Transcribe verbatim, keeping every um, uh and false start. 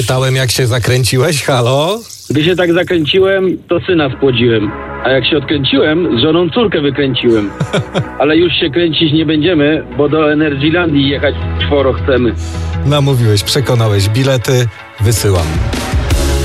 zapytałem, jak się zakręciłeś, halo? Gdy się tak zakręciłem, to syna spłodziłem. A jak się odkręciłem, z żoną córkę wykręciłem. Ale już się kręcić nie będziemy, bo do Energylandii jechać czworo chcemy. Namówiłeś, przekonałeś, bilety wysyłam.